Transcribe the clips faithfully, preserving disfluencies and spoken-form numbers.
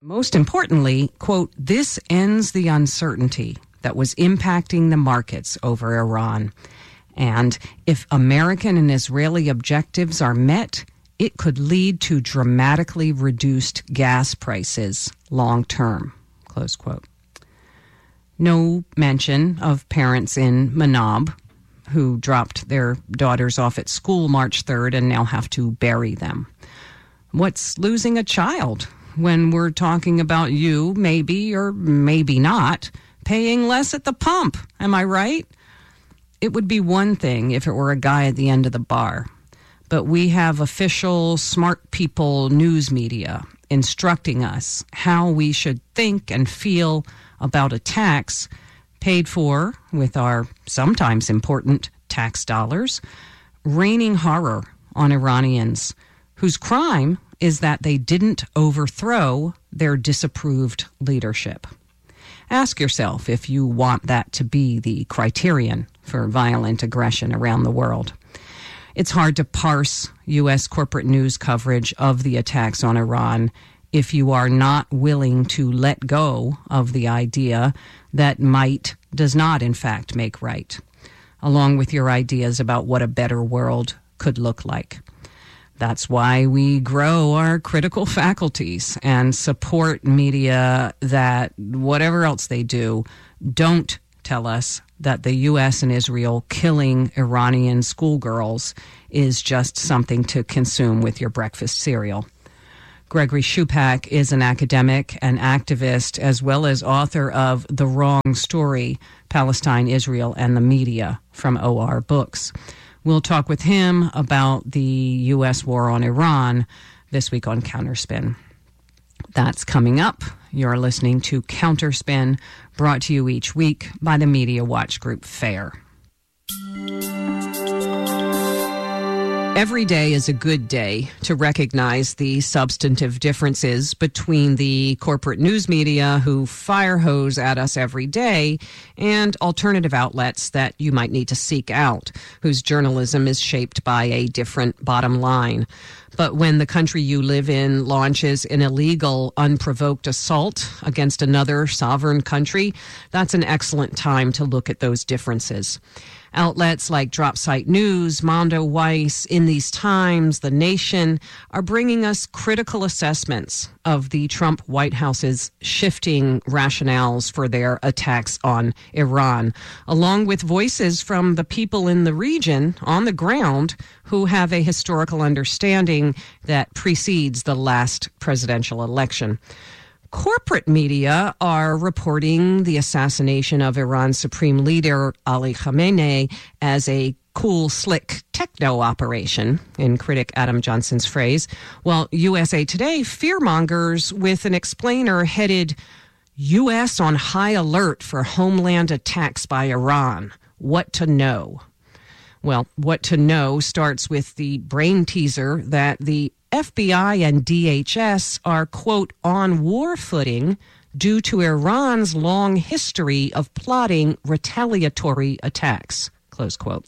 Most importantly, quote, this ends the uncertainty that was impacting the markets over Iran. And if American and Israeli objectives are met, it could lead to dramatically reduced gas prices long term, close quote. No mention of parents in Manab who dropped their daughters off at school March third and now have to bury them. What's losing a child when we're talking about you, maybe or maybe not, paying less at the pump? Am I right? It would be one thing if it were a guy at the end of the bar. But we have official, smart people news media instructing us how we should think and feel about a tax paid for with our sometimes important tax dollars, raining horror on Iranians whose crime is that they didn't overthrow their disapproved leadership. Ask yourself if you want that to be the criterion for violent aggression around the world. It's hard to parse U S corporate news coverage of the attacks on Iran if you are not willing to let go of the idea that might does not, in fact, make right, along with your ideas about what a better world could look like. That's why we grow our critical faculties and support media that, whatever else they do, don't tell us that the U S and Israel killing Iranian schoolgirls is just something to consume with your breakfast cereal. Gregory Shupak is an academic and activist, as well as author of The Wrong Story, Palestine, Israel, and the Media from O R Books. We'll talk with him about the U S war on Iran this week on Counterspin. That's coming up. You're listening to Counterspin, brought to you each week by the Media Watch Group FAIR. Every day is a good day to recognize the substantive differences between the corporate news media who fire hose at us every day and alternative outlets that you might need to seek out, whose journalism is shaped by a different bottom line. But when the country you live in launches an illegal, unprovoked assault against another sovereign country, that's an excellent time to look at those differences. Outlets like Dropsite News, Mondo Weiss, In These Times, The Nation are bringing us critical assessments of the Trump White House's shifting rationales for their attacks on Iran, along with voices from the people in the region on the ground who have a historical understanding that precedes the last presidential election. Corporate media are reporting the assassination of Iran's supreme leader, Ali Khamenei, as a cool, slick techno operation, in critic Adam Johnson's phrase, while U S A Today fearmongers with an explainer headed, U S on high alert for homeland attacks by Iran. What to know? Well, what to know starts with the brain teaser that the F B I and D H S are, quote, on war footing due to Iran's long history of plotting retaliatory attacks, close quote.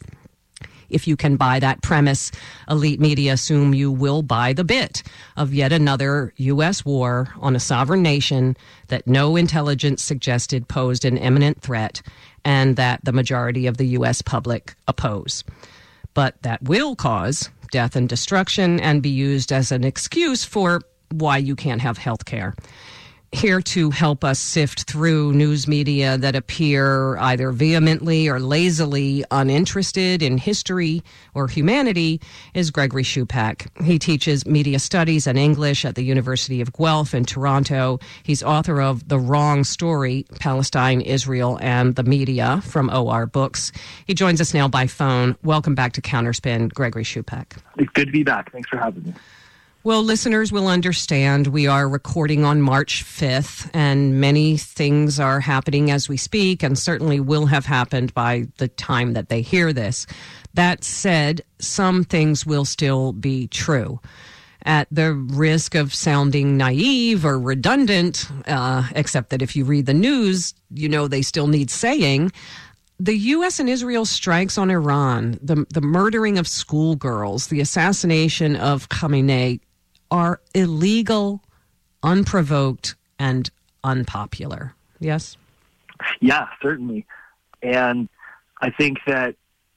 If you can buy that premise, elite media assume you will buy the bit of yet another U S war on a sovereign nation that no intelligence suggested posed an imminent threat and that the majority of the U S public oppose. But that will cause death and destruction and be used as an excuse for why you can't have health care. Here to help us sift through news media that appear either vehemently or lazily uninterested in history or humanity is Gregory Shupak. He teaches media studies and English at the University of Guelph in Toronto. He's author of The Wrong Story, Palestine, Israel, and the Media from O R Books. He joins us now by phone. Welcome back to Counterspin, Gregory Shupak. It's good to be back. Thanks for having me. Well, listeners will understand we are recording on March fifth, and many things are happening as we speak, and certainly will have happened by the time that they hear this. That said, some things will still be true. At the risk of sounding naive or redundant, uh, except that if you read the news, you know they still need saying, the U S and Israel strikes on Iran, the, the murdering of schoolgirls, the assassination of Khamenei, are illegal, unprovoked, and unpopular. Yes? Yeah, certainly. And I think that,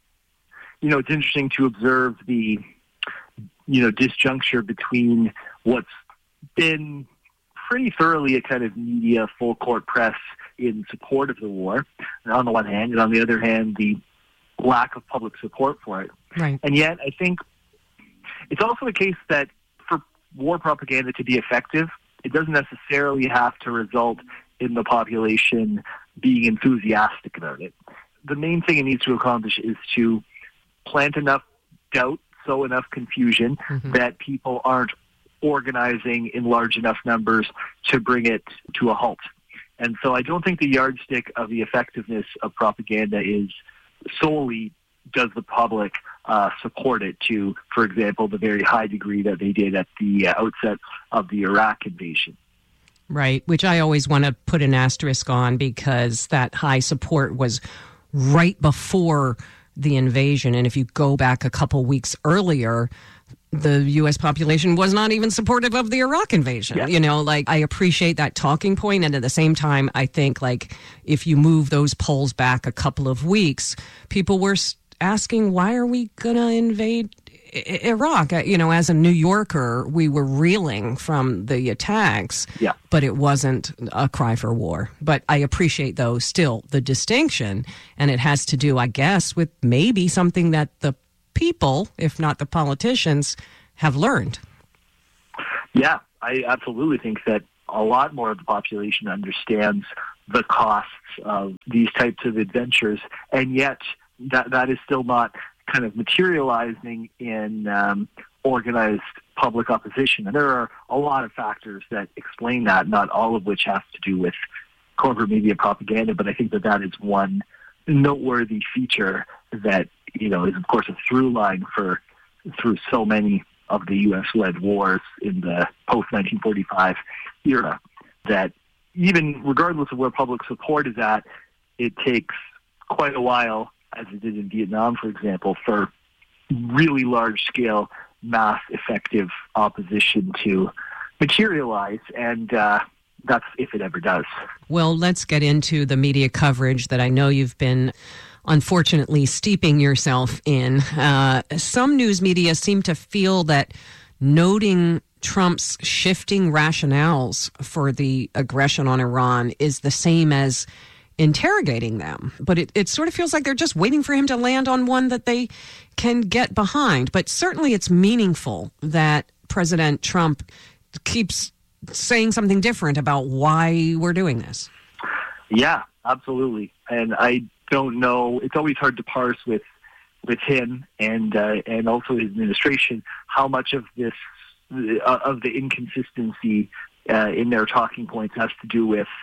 you know, it's interesting to observe the, you know, disjuncture between what's been pretty thoroughly a kind of media full court press in support of the war, on the one hand, and on the other hand, the lack of public support for it. Right. And yet, I think it's also a case that for war propaganda to be effective, it doesn't necessarily have to result in the population being enthusiastic about it. The main thing it needs to accomplish is to plant enough doubt, sow enough confusion mm-hmm. that people aren't organizing in large enough numbers to bring it to a halt. And so I don't think the yardstick of the effectiveness of propaganda is solely does the public uh, support it to, for example, the very high degree that they did at the uh, outset of the Iraq invasion. Right, which I always want to put an asterisk on because that high support was right before the invasion. And if you go back a couple weeks earlier, the U S population was not even supportive of the Iraq invasion. Yeah. You know, like, I appreciate that talking point. And at the same time, I think, like, if you move those polls back a couple of weeks, people were asking, why are we going to invade I- Iraq? You know, as a New Yorker, we were reeling from the attacks, yeah. but it wasn't a cry for war. But I appreciate, though, still the distinction. And it has to do, I guess, with maybe something that the people, if not the politicians, have learned. Yeah, I absolutely think that a lot more of the population understands the costs of these types of adventures, and yet that that is still not kind of materializing in um, organized public opposition. And there are a lot of factors that explain that, not all of which have to do with corporate media propaganda, but I think that that is one noteworthy feature that, you know, is of course a through line for through so many of the U S-led wars in the post nineteen forty-five era, that even regardless of where public support is at, it takes quite a while, as it did in Vietnam, for example, for really large-scale, mass effective opposition to materialize, and uh, that's if it ever does. Well, let's get into the media coverage that I know you've been unfortunately steeping yourself in. Uh, some news media seem to feel that noting Trump's shifting rationales for the aggression on Iran is the same as interrogating them. But it, it sort of feels like they're just waiting for him to land on one that they can get behind. But certainly it's meaningful that President Trump keeps saying something different about why we're doing this. Yeah, absolutely. And I don't know, it's always hard to parse with with him and uh, and also his administration how much of this uh, of the inconsistency uh, in their talking points has to do with,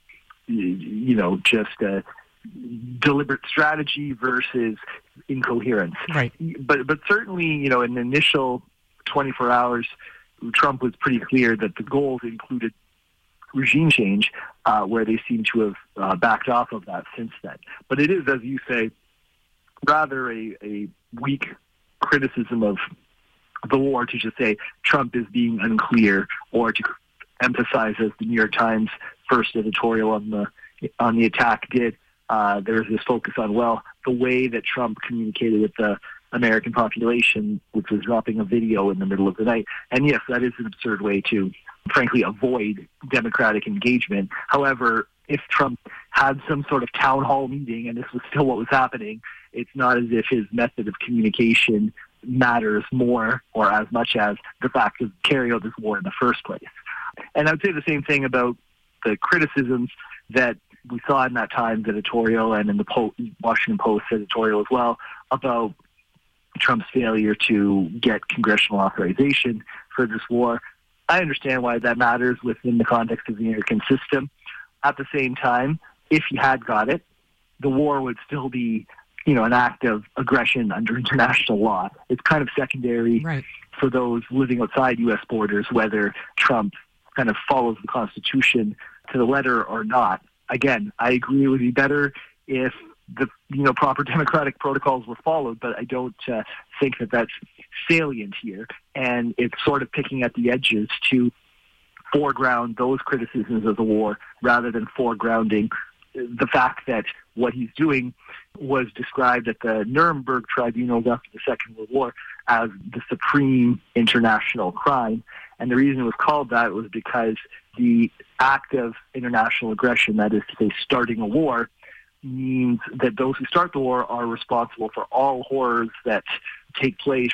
you know, just a deliberate strategy versus incoherence. Right. But but certainly, you know, in the initial twenty-four hours, Trump was pretty clear that the goals included regime change, uh, where they seem to have uh, backed off of that since then. But it is, as you say, rather a, a weak criticism of the war to just say Trump is being unclear, or to emphasize, as the New York Times first editorial on the on the attack did, uh, there's this focus on, well, the way that Trump communicated with the American population, which was dropping a video in the middle of the night. And yes, that is an absurd way to, frankly, avoid democratic engagement. However, if Trump had some sort of town hall meeting and this was still what was happening, it's not as if his method of communication matters more or as much as the fact of carrying out this war in the first place. And I would say the same thing about the criticisms that we saw in that Times editorial and in the po- Washington Post editorial as well about Trump's failure to get congressional authorization for this war. I understand why that matters within the context of the American system. At the same time, if he had got it, the war would still be, you know, an act of aggression under international law. It's kind of secondary right. for those living outside U S borders, whether Trump kind of follows the Constitution to the letter or not. Again, I agree it would be better if the you know proper democratic protocols were followed, but I don't uh, think that that's salient here. And it's sort of picking at the edges to foreground those criticisms of the war rather than foregrounding the fact that what he's doing was described at the Nuremberg tribunals after the Second World War as the supreme international crime. And the reason it was called that was because the act of international aggression, that is to say starting a war, means that those who start the war are responsible for all horrors that take place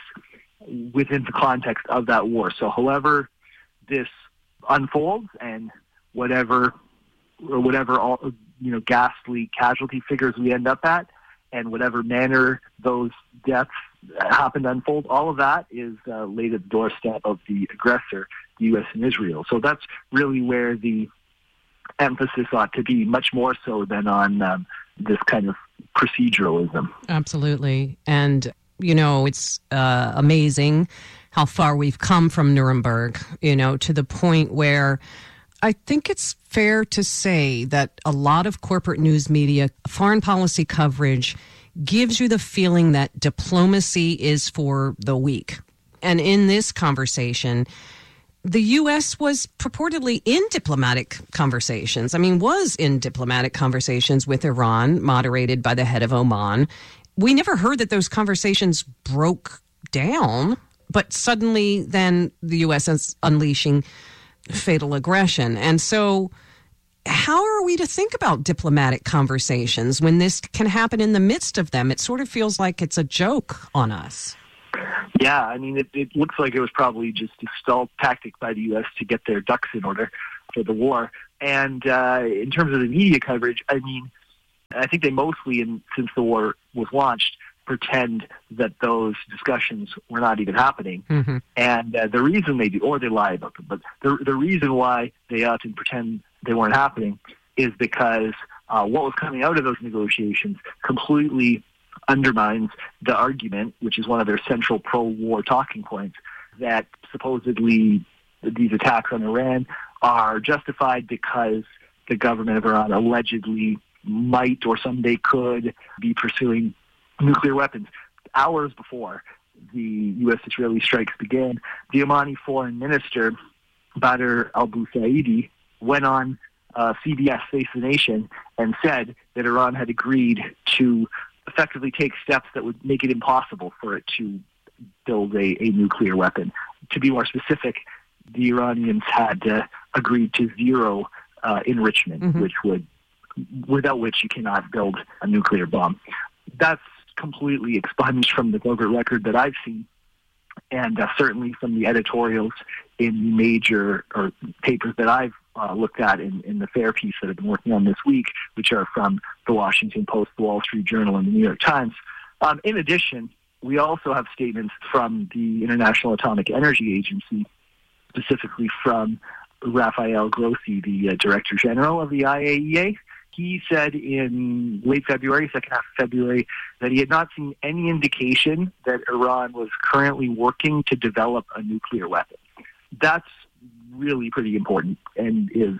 within the context of that war. So however this unfolds and whatever or whatever all you know ghastly casualty figures we end up at and whatever manner those deaths happen to unfold, all of that is uh, laid at the doorstep of the aggressor, the U S and Israel. So that's really where the emphasis ought to be, much more so than on um, this kind of proceduralism. Absolutely. And, you know, it's uh, amazing how far we've come from Nuremberg, you know, to the point where I think it's fair to say that a lot of corporate news media, foreign policy coverage, gives you the feeling that diplomacy is for the weak. And in this conversation, the U S was purportedly in diplomatic conversations. I mean, was in diplomatic conversations with Iran, moderated by the head of Oman. We never heard that those conversations broke down, but suddenly then the U S is unleashing fatal aggression. And so how are we to think about diplomatic conversations when this can happen in the midst of them? It sort of feels like it's a joke on us. Yeah, I mean, it, it looks like it was probably just a stall tactic by the U S to get their ducks in order for the war. And uh, in terms of the media coverage, I mean, I think they mostly, in, since the war was launched, pretend that those discussions were not even happening. Mm-hmm. And uh, the reason they do, or they lie about them, but the, the reason why they often pretend they weren't happening is because uh, what was coming out of those negotiations completely undermines the argument, which is one of their central pro-war talking points, that supposedly these attacks on Iran are justified because the government of Iran allegedly might or someday could be pursuing nuclear weapons. Hours before the U S-Israeli strikes began, the Omani foreign minister, Badr al-Busaidi, went on uh, C B S Face the Nation and said that Iran had agreed to effectively take steps that would make it impossible for it to build a, a nuclear weapon. To be more specific, the Iranians had uh, agreed to zero uh, enrichment, mm-hmm. which would, without which you cannot build a nuclear bomb. That's completely expunged from the corporate record that I've seen, and uh, certainly from the editorials in major or papers that I've uh, looked at in, in the FAIR piece that I've been working on this week, which are from the Washington Post, the Wall Street Journal, and the New York Times. Um, in addition, we also have statements from the International Atomic Energy Agency, specifically from Rafael Grossi, the uh, Director General of the I A E A. He said in late February, second half of February, that he had not seen any indication that Iran was currently working to develop a nuclear weapon. That's really pretty important and is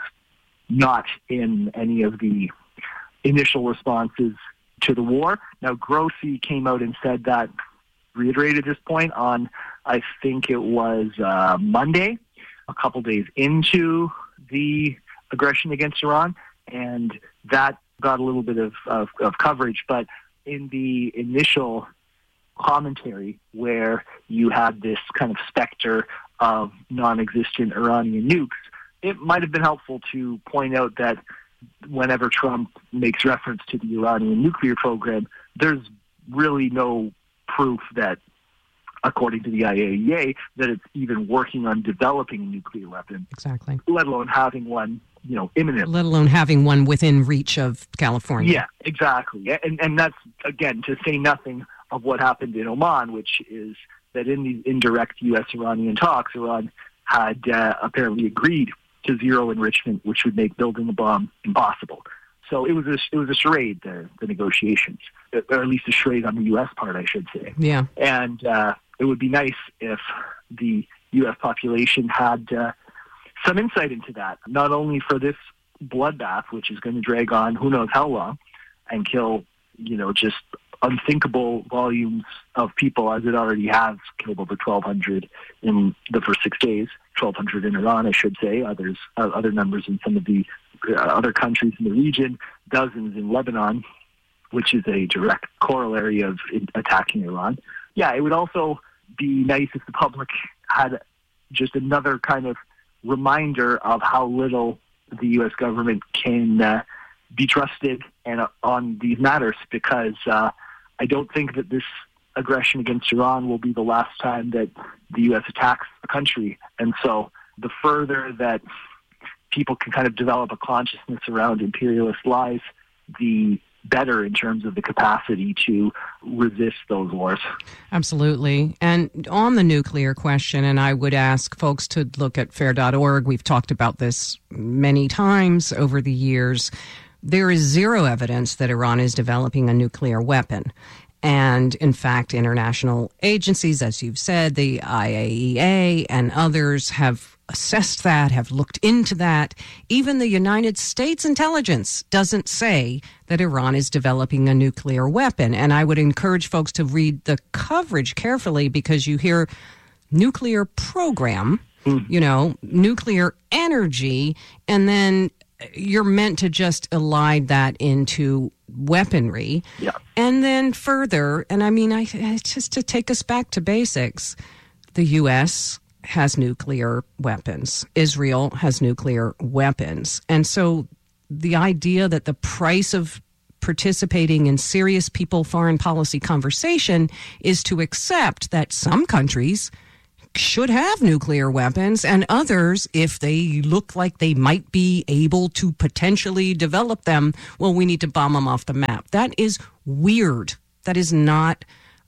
not in any of the initial responses to the war. Now, Grossi came out and said that, reiterated this point on, I think it was uh, Monday, a couple days into the aggression against Iran, and that got a little bit of, of, of coverage. But in the initial commentary, where you had this kind of specter of non-existent Iranian nukes, it might have been helpful to point out that whenever Trump makes reference to the Iranian nuclear program, there's really no proof that, according to the I A E A, that it's even working on developing a nuclear weapon. Exactly. Let alone having one, you know, imminent. Let alone having one within reach of California. Yeah, exactly. And and that's, again, to say nothing of what happened in Oman, which is that in these indirect U S-Iranian talks, Iran had uh, apparently agreed to zero enrichment, which would make building a bomb impossible. So it was a, it was a charade, the, the negotiations, or at least a charade on the U S part, I should say. Yeah. And uh, it would be nice if the U S population had uh, some insight into that, not only for this bloodbath, which is going to drag on who knows how long and kill, you know, just unthinkable volumes of people, as it already has killed over twelve hundred in the first six days twelve hundred in Iran, I should say, others, uh, other numbers in some of the uh, other countries in the region, dozens in Lebanon, which is a direct corollary of attacking Iran. Yeah, it would also be nice if the public had just another kind of reminder of how little the U S government can uh, be trusted and uh, on these matters, because uh, I don't think that this aggression against Iran will be the last time that the U S attacks a country. And so the further that people can kind of develop a consciousness around imperialist lies, the better in terms of the capacity to resist those wars. Absolutely. And on the nuclear question, and I would ask folks to look at fair dot org. We've talked about this many times over the years. There is zero evidence that Iran is developing a nuclear weapon. And in fact, international agencies, as you've said, the I A E A and others have assessed that, have looked into that. Even the United States intelligence doesn't say that Iran is developing a nuclear weapon. And I would encourage folks to read the coverage carefully, because you hear nuclear program, mm. you know, nuclear energy, and then you're meant to just elide that into weaponry. Yeah. And then further, and I mean, I just to take us back to basics, the U S has nuclear weapons. Israel has nuclear weapons. And so the idea that the price of participating in serious people foreign policy conversation is to accept that some countries should have nuclear weapons, and others, if they look like they might be able to potentially develop them, well, we need to bomb them off the map. That is weird. That is not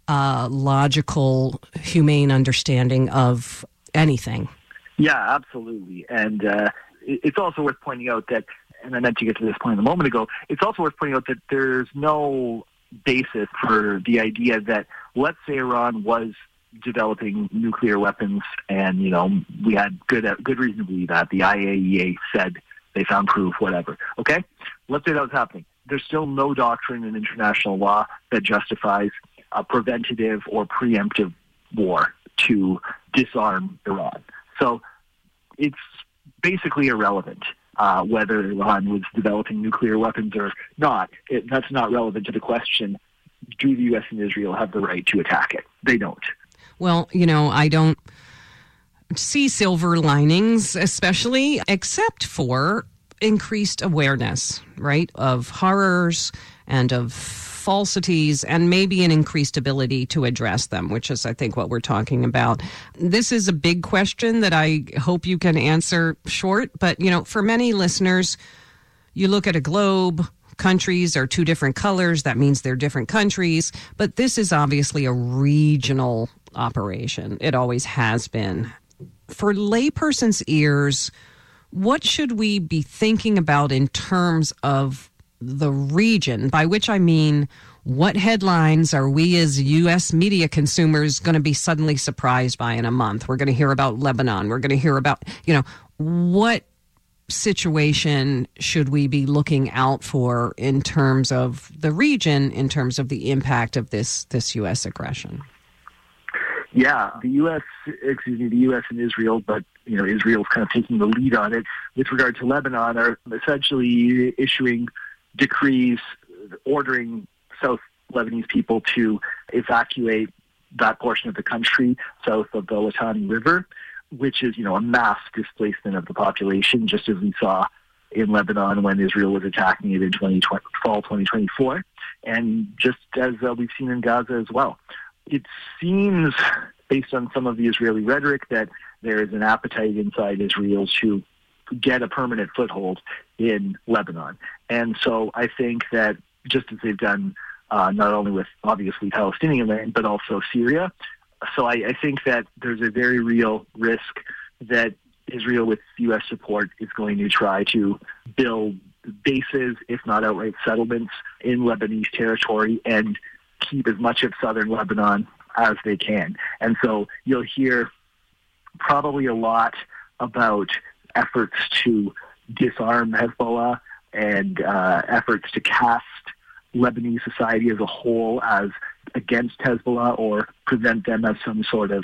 a logical, humane understanding of anything. Yeah, absolutely. And uh, it's also worth pointing out that, and I meant to get to this point a moment ago, it's also worth pointing out that there's no basis for the idea that, let's say Iran was developing nuclear weapons, and, you know, we had good good reason to believe that. The I A E A said they found proof, whatever. Okay? Let's say that was happening. There's still no doctrine in international law that justifies a preventative or preemptive war to disarm Iran. So it's basically irrelevant uh, whether Iran was developing nuclear weapons or not. It, that's not relevant to the question, do the U S and Israel have the right to attack it? They don't. Well, you know, I don't see silver linings, especially, except for increased awareness, right, of horrors and of falsities, and maybe an increased ability to address them, which is, I think, what we're talking about. This is a big question that I hope you can answer short, but, you know, for many listeners, you look at a globe, countries are two different colors. That means they're different countries. But this is obviously a regional operation. It always has been. For layperson's ears, what should we be thinking about in terms of the region? By which I mean, what headlines are we as U S media consumers going to be suddenly surprised by in a month? We're going to hear about Lebanon. We're going to hear about, you know, what situation should we be looking out for in terms of the region, in terms of the impact of this this U S aggression? Yeah, the U S, excuse me, the U S and Israel, but, you know, Israel's kind of taking the lead on it with regard to Lebanon, are essentially issuing decrees ordering South Lebanese people to evacuate that portion of the country south of the Litani River, which is, you know, a mass displacement of the population, just as we saw in Lebanon when Israel was attacking it in twenty twenty, fall twenty twenty-four, and just as uh, we've seen in Gaza as well. It seems, based on some of the Israeli rhetoric, that there is an appetite inside Israel to get a permanent foothold in Lebanon. And so I think that just as they've done uh, not only with, obviously, Palestinian land, but also Syria, so I, I think that there's a very real risk that Israel, with U S support, is going to try to build bases, if not outright settlements, in Lebanese territory and keep as much of southern Lebanon as they can. And so you'll hear probably a lot about efforts to disarm Hezbollah and uh, efforts to cast Lebanese society as a whole as against Hezbollah or present them as some sort of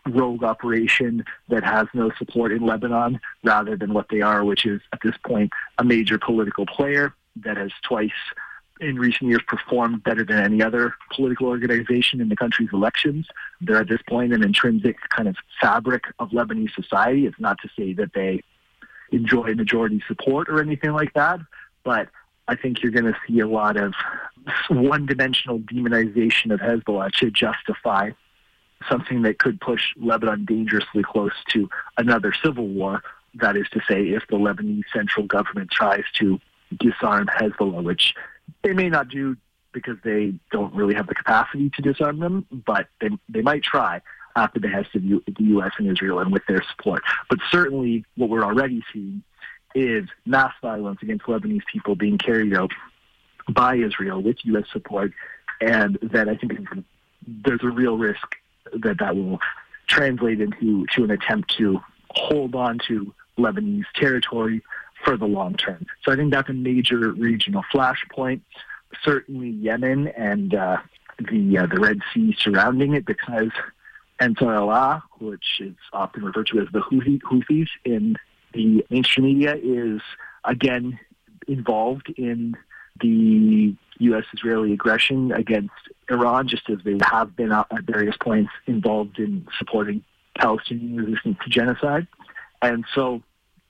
rogue operation that has no support in Lebanon, rather than what they are, which is at this point a major political player that has twice in recent years performed better than any other political organization in the country's elections. They're at this point an intrinsic kind of fabric of Lebanese society. It's not to say that they enjoy majority support or anything like that, but I think you're going to see a lot of one-dimensional demonization of Hezbollah to justify something that could push Lebanon dangerously close to another civil war. That is to say, if the Lebanese central government tries to disarm Hezbollah, which they may not do because they don't really have the capacity to disarm them, but they, they might try at the behest of U, the U S and Israel and with their support. But certainly what we're already seeing is mass violence against Lebanese people being carried out by Israel with U S support, and that I think there's a real risk that that will translate into to an attempt to hold on to Lebanese territory for the long term. So I think that's a major regional flashpoint. Certainly Yemen and uh, the uh, the Red Sea surrounding it, because Ansar Allah, which is often referred to as the Houthi, Houthis in the mainstream media, is again involved in the U S-Israeli aggression against Iran, just as they have been at various points involved in supporting Palestinian resistance to genocide. And so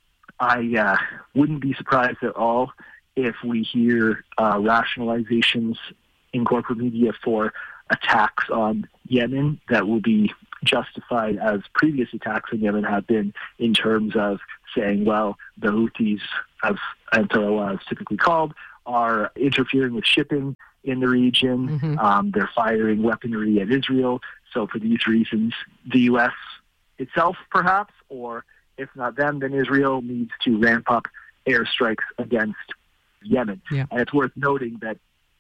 I uh, wouldn't be surprised at all if we hear uh, rationalizations in corporate media for attacks on Yemen that will be justified as previous attacks on Yemen have been, in terms of saying, well, the Houthis, as Ansar Allah is typically called, are interfering with shipping in the region. Mm-hmm. Um, they're firing weaponry at Israel. So for these reasons, the U S itself, perhaps, or if not them, then Israel needs to ramp up airstrikes against Yemen. Yeah. And it's worth noting that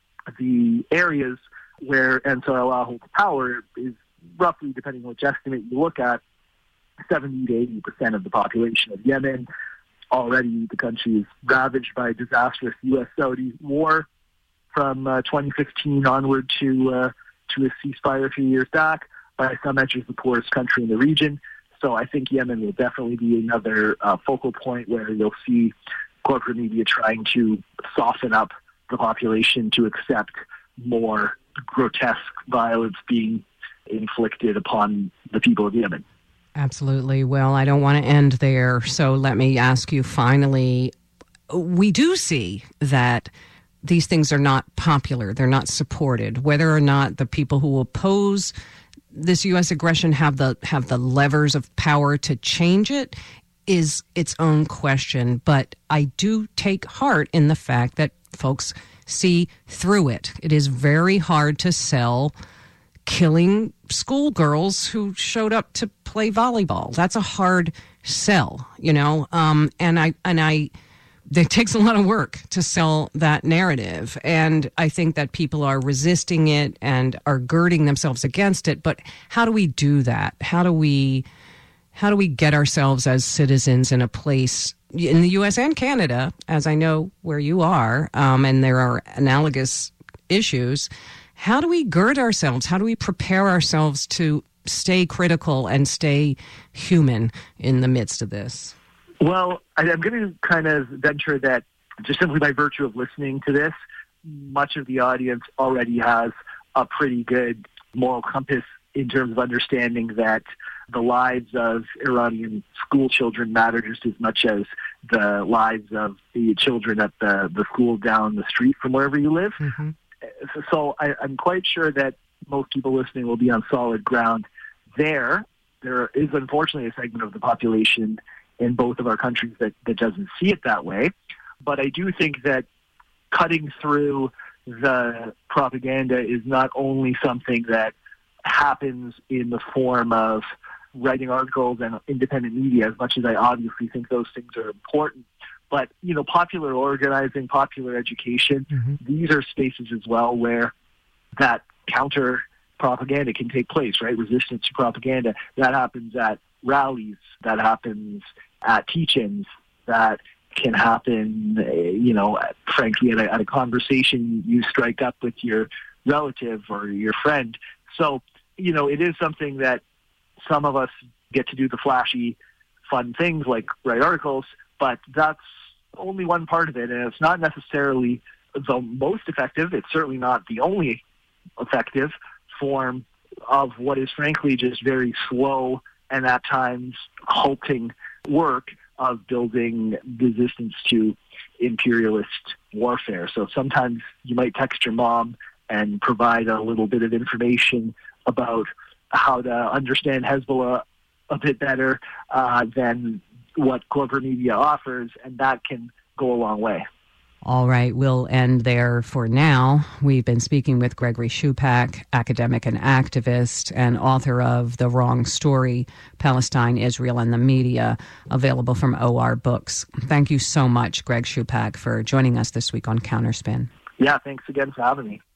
the areas where Ansar Allah holds power is roughly, depending on which estimate you look at, seventy to eighty percent of the population of Yemen. Already the country is ravaged by a disastrous U S-Saudi war from uh, twenty fifteen onward to uh, to a ceasefire a few years back. By some measures, the poorest country in the region. So I think Yemen will definitely be another uh, focal point where you'll see corporate media trying to soften up the population to accept more grotesque violence being inflicted upon the people of Yemen. Absolutely. Well, I don't want to end there, so let me ask you finally, we do see that these things are not popular, they're not supported, whether or not the people who oppose this U S aggression have the have the levers of power to change it is its own question. But I do take heart in the fact that folks see through it. It is very hard to sell killing schoolgirls who showed up to play volleyball. That's a hard sell, you know. Um, and I and I, it takes a lot of work to sell that narrative. And I think that people are resisting it and are girding themselves against it. But how do we do that? How do we, how do we get ourselves as citizens in a place in the U S and Canada, as I know where you are, um, and there are analogous issues? How do we gird ourselves? How do we prepare ourselves to stay critical and stay human in the midst of this? Well, I, I'm going to kind of venture that just simply by virtue of listening to this, much of the audience already has a pretty good moral compass in terms of understanding that the lives of Iranian school children matter just as much as the lives of the children at the, the school down the street from wherever you live. Mm-hmm. So I, I'm quite sure that most people listening will be on solid ground there. There is unfortunately a segment of the population in both of our countries that, that doesn't see it that way. But I do think that cutting through the propaganda is not only something that happens in the form of writing articles and independent media, as much as I obviously think those things are important. But, you know, popular organizing, popular education, mm-hmm. these are spaces as well where that counter propaganda can take place, right? Resistance to propaganda. That happens at rallies. That happens at teach-ins. That can happen, you know, frankly, at a, at a conversation you strike up with your relative or your friend. So, you know, it is something that some of us get to do the flashy, fun things like write articles, but that's only one part of it, and it's not necessarily the most effective. It's certainly not the only effective form of what is frankly just very slow and at times halting work of building resistance to imperialist warfare. So sometimes you might text your mom and provide a little bit of information about how to understand Hezbollah a bit better uh, than what corporate media offers, and that can go a long way. All right, we'll end there for now. We've been speaking with Gregory Shupak, academic and activist, and author of The Wrong Story, Palestine, Israel, and the Media, available from O R Books. Thank you so much, Greg Shupak, for joining us this week on Counterspin. Yeah, thanks again for having me.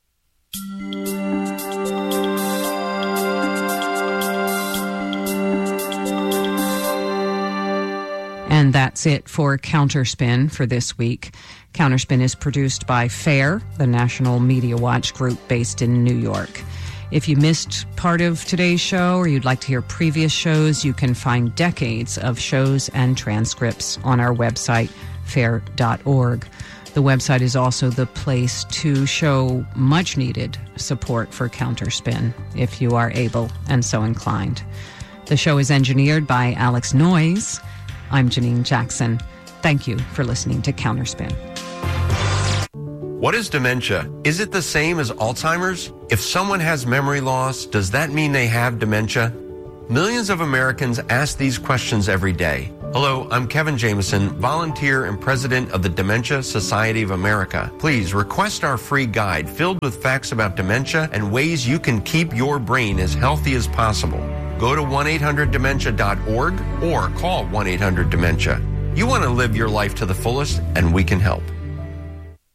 And that's it for Counterspin for this week. Counterspin is produced by FAIR, the National Media Watch group based in New York. If you missed part of today's show or you'd like to hear previous shows, you can find decades of shows and transcripts on our website, fair dot org. The website is also the place to show much needed support for Counterspin, if you are able and so inclined. The show is engineered by Alex Noyes. I'm Janine Jackson. Thank you for listening to Counterspin. What is dementia? Is it the same as Alzheimer's? If someone has memory loss, does that mean they have dementia? Millions of Americans ask these questions every day. Hello, I'm Kevin Jameson, volunteer and president of the Dementia Society of America. Please request our free guide filled with facts about dementia and ways you can keep your brain as healthy as possible. Go to one eight hundred dementia dot org or call one eight hundred dementia. You want to live your life to the fullest, and we can help.